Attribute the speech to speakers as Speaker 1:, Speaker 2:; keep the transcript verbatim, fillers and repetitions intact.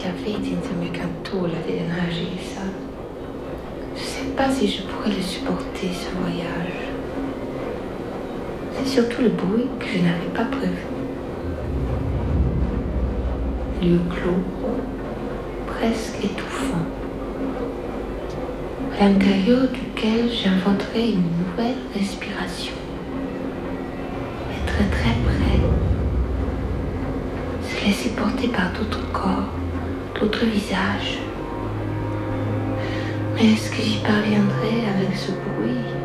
Speaker 1: Jag vet inte om jag kan tåla vid den här resan. Je sais pas si je pourrais le supporter, ce voyage. C'est surtout le bruit que je n'avais pas prévu. Lieu clos, presque étouffant, à l'intérieur duquel j'inventerai une nouvelle respiration. Être très près, se laisser porter par d'autres corps, d'autres visages. Mais est-ce que j'y parviendrai avec ce bruit?